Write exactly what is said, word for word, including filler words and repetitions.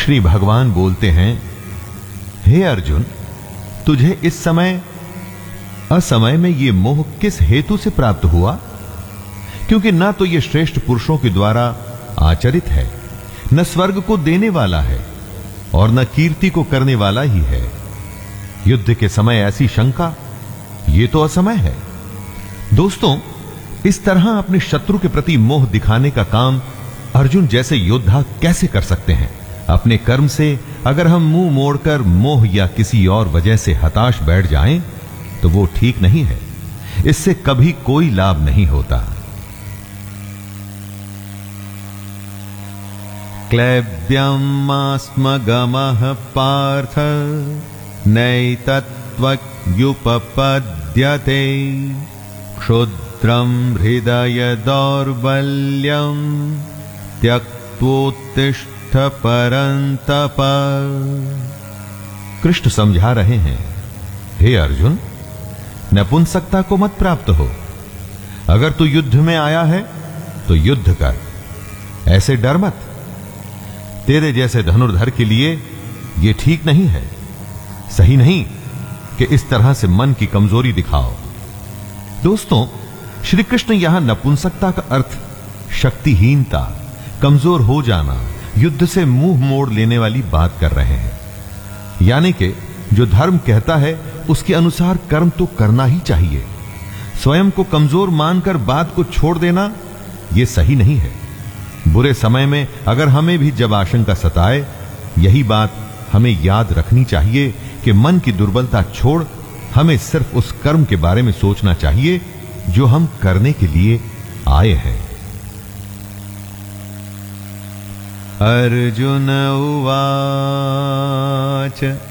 श्री भगवान बोलते हैं, हे अर्जुन, तुझे इस समय असमय में ये मोह किस हेतु से प्राप्त हुआ? क्योंकि ना तो ये श्रेष्ठ पुरुषों के द्वारा आचरित है, न स्वर्ग को देने वाला है और न कीर्ति को करने वाला ही है। युद्ध के समय ऐसी शंका, ये तो असमय है। दोस्तों, इस तरह अपने शत्रु के प्रति मोह दिखाने का काम अर्जुन जैसे योद्धा कैसे कर सकते हैं? अपने कर्म से अगर हम मुंह मोड़कर मोह या किसी और वजह से हताश बैठ जाएं, तो वो ठीक नहीं है। इससे कभी कोई लाभ नहीं होता। क्लैब्यमास्मगमः पार्थ नैतत्त्वयुपपद्यते क्षुद्रं हृदय दौर्बल्यं त्यक्त्वोत्तिष्ठ परन्तप। कृष्ण समझा रहे हैं, हे अर्जुन, नपुंसकता को मत प्राप्त हो। अगर तू युद्ध में आया है तो युद्ध कर, ऐसे डर मत। तेरे जैसे धनुर्धर के लिए यह ठीक नहीं है, सही नहीं कि इस तरह से मन की कमजोरी दिखाओ। दोस्तों, श्री कृष्ण यहां नपुंसकता का अर्थ शक्तिहीनता, कमजोर हो जाना, युद्ध से मुंह मोड़ लेने वाली बात कर रहे हैं। यानी कि जो धर्म कहता है उसके अनुसार कर्म तो करना ही चाहिए। स्वयं को कमजोर मानकर बात को छोड़ देना यह सही नहीं है। बुरे समय में अगर हमें भी जब आशंका सताए, यही बात हमें याद रखनी चाहिए कि मन की दुर्बलता छोड़ हमें सिर्फ उस कर्म के बारे में सोचना चाहिए जो हम करने के लिए आए हैं। अर्जुन उवाच